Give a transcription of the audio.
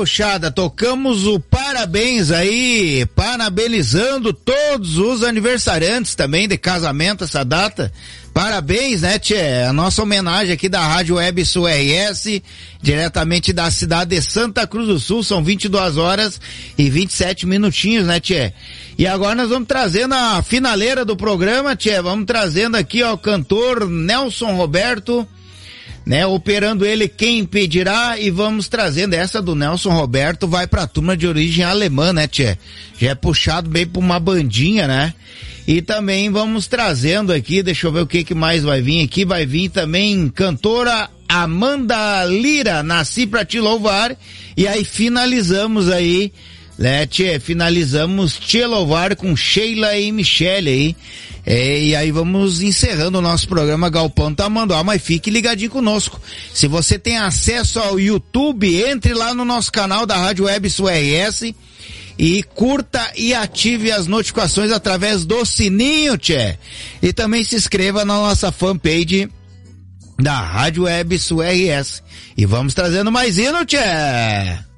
Puxada, tocamos o parabéns aí, parabenizando todos os aniversariantes também de casamento essa data. Parabéns, né, tchê? A nossa homenagem aqui da Rádio Web Sul RS, diretamente da cidade de Santa Cruz do Sul, são 22 horas e 27 minutinhos, né, tchê? E agora nós vamos trazendo a finaleira do programa, tchê, vamos trazendo aqui, ó, o cantor Nelson Roberto, né, operando ele Quem Impedirá, e vamos trazendo essa do Nelson Roberto, vai pra turma de origem alemã, né, tchê? Já é puxado bem pra uma bandinha, né? E também vamos trazendo aqui, deixa eu ver o que mais vai vir aqui, vai vir também cantora Amanda Lira, Nasci Pra Te Louvar, e aí finalizamos aí, né, tchê, finalizamos Te Louvar com Sheila e Michele aí. E aí vamos encerrando o nosso programa Galpão Tamanduá, mas fique ligadinho conosco. Se você tem acesso ao YouTube, entre lá no nosso canal da Rádio Web Sul RS e curta e ative as notificações através do sininho, tchê. E também se inscreva na nossa fanpage da Rádio Web Sul RS. E vamos trazendo mais hino, tchê.